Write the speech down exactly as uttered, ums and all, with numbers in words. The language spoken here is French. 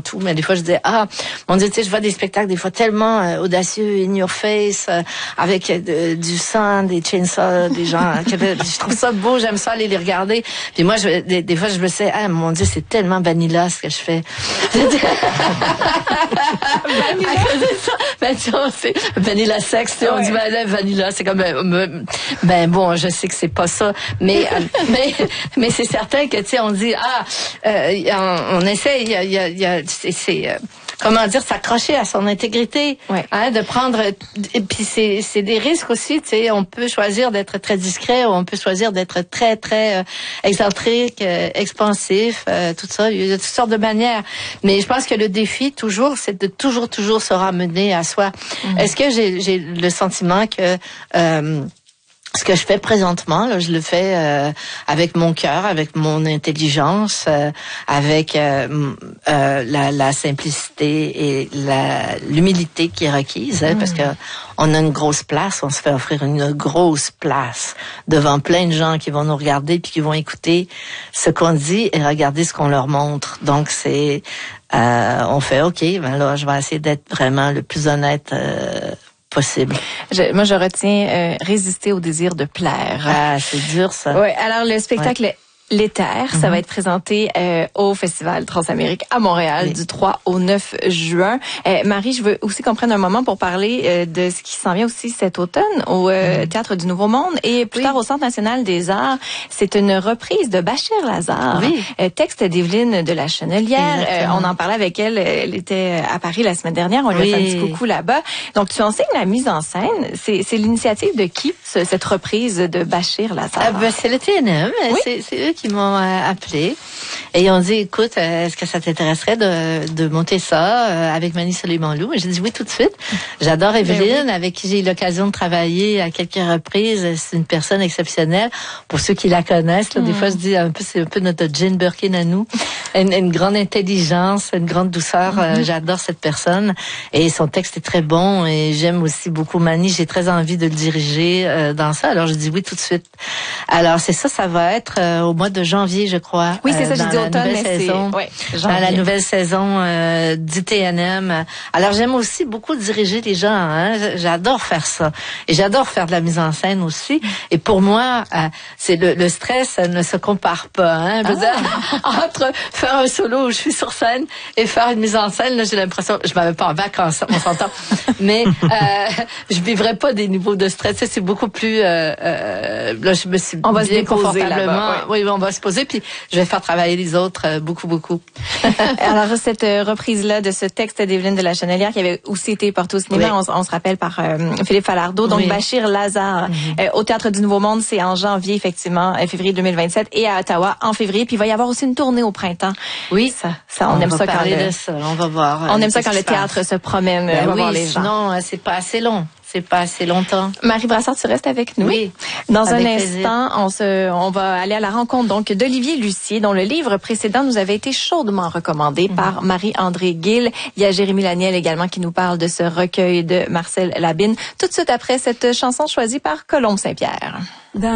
tout, mais des fois je disais ah mon Dieu, tu sais, je vois des spectacles des fois tellement euh, audacieux, in your face, euh, avec euh, du sang, des chainsaws, des gens. que, je trouve ça beau, j'aime ça aller les regarder. Puis moi, je, des, des fois, je me sais ah mon Dieu, c'est tellement vanilla ce que je fais. Vanilla. Ben, tu vois, c'est vanilla sex, tu sais, on dit ben, vanilla, c'est comme ben, ben bon, je sais que c'est pas ça, mais mais mais c'est certain que tu sais, on dit ah, euh, on, on essaie, il y a, il y a, il y a c'est, c'est euh, comment dire, s'accrocher à son intégrité, ouais. hein, de prendre, et puis c'est c'est des risques aussi, tu sais, on peut choisir d'être très discret ou on peut choisir d'être très très euh, excentrique, euh, expansif, euh, tout ça, il y a toutes sortes de manières. Mais je pense que le défi toujours, c'est de toujours toujours se ramener à soi. Mmh. Est-ce que j'ai j'ai le sentiment que euh, ce que je fais présentement, là, je le fais euh, avec mon cœur, avec mon intelligence, euh, avec euh, euh, la, la simplicité et la, l'humilité qui est requise, hein, mmh. parce que on a une grosse place, on se fait offrir une grosse place devant plein de gens qui vont nous regarder puis qui vont écouter ce qu'on dit et regarder ce qu'on leur montre. Donc c'est, euh, on fait ok, ben là, je vais essayer d'être vraiment le plus honnête Euh, possible. Je, moi, je retiens euh, résister au désir de plaire. Ah, c'est dur ça. Oui. Alors le spectacle ouais. L'Éther, mm-hmm. ça va être présenté euh, au Festival Transamérique à Montréal oui. du trois au neuf juin. Euh, Marie, je veux aussi qu'on prenne un moment pour parler euh, de ce qui s'en vient aussi cet automne au euh, mm-hmm. Théâtre du Nouveau Monde et plus oui. tard au Centre national des arts. C'est une reprise de Bachir Lazare, oui. euh, texte d'Evelyne de la Chenelière. Euh, on en parlait avec elle, elle était à Paris la semaine dernière, on lui oui. a fait un petit coucou là-bas. Donc tu enseignes la mise en scène. C'est, c'est l'initiative de qui, ce, cette reprise de Bachir Lazare? Ah ben, c'est le T N M, oui. c'est, c'est eux qui m'ont euh, appelé et ils ont dit écoute, euh, est-ce que ça t'intéresserait de, de monter ça euh, avec Mani Soleiman-Lou? Et j'ai dit oui tout de suite. J'adore Evelyne, oui. avec qui j'ai eu l'occasion de travailler à quelques reprises. C'est une personne exceptionnelle. Pour ceux qui la connaissent, là, mm. des fois je dis un peu c'est un peu notre Jane Birkin à nous. Une, une grande intelligence, une grande douceur. Mm-hmm. Euh, j'adore cette personne et son texte est très bon et j'aime aussi beaucoup Mani. J'ai très envie de le diriger euh, dans ça. Alors je dis oui tout de suite. Alors c'est ça, ça va être euh, au mois de janvier, je crois. Oui, c'est ça, euh, j'ai dit automne, mais saison, c'est... Ouais, dans la nouvelle saison euh, du T N M. Alors, j'aime aussi beaucoup diriger les gens. Hein. J'adore faire ça. Et j'adore faire de la mise en scène aussi. Et pour moi, euh, c'est le, le stress ça ne se compare pas. Hein. Je veux dire, ah. entre faire un solo où je suis sur scène et faire une mise en scène, là, j'ai l'impression... Je m'en vais pas en vacances, on s'entend. mais euh, je vivrais pas des niveaux de stress. C'est beaucoup plus... Euh, euh, là, je me suis on va bien se confortablement... Oui. oui, on va se poser, puis je vais faire travailler les autres euh, beaucoup, beaucoup. Alors, cette euh, reprise-là de ce texte d'Evelyne de la Chenelière qui avait aussi été porté au cinéma, oui. on, on se rappelle par euh, Philippe Falardeau, donc oui. Bachir Lazare, mm-hmm. euh, au Théâtre du Nouveau Monde, c'est en janvier, effectivement, euh, février deux mille vingt-sept, et à Ottawa en février, puis il va y avoir aussi une tournée au printemps. Oui, ça, ça on, on aime va ça parler quand le, de ça, on va voir. On euh, aime ça quand le théâtre se promène, ben on va oui, voir les gens. Non, c'est pas assez long. C'est pas assez longtemps. Marie Brassard, tu restes avec nous. Oui. Dans un plaisir. instant, on se, on va aller à la rencontre donc d'Olivier Lucier, dont le livre précédent nous avait été chaudement recommandé mm-hmm. par Marie-André Gill. Il y a Jérémy Laniel également qui nous parle de ce recueil de Marcel Labine. Tout de suite après cette chanson choisie par Colombe Saint-Pierre. Dans